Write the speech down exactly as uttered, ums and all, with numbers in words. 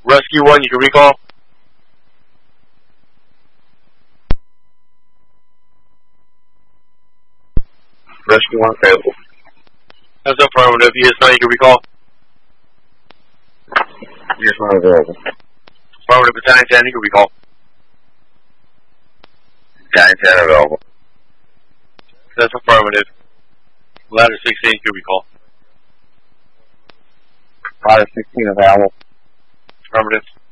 Rescue one, you can recall. Rescue one available. That's affirmative. E S nine, you can recall. E S nine available. Affirmative. Battalion ten, you can recall. Battalion ten available. That's affirmative. Ladder sixteen, you can recall. Ladder sixteen available. Affirmative.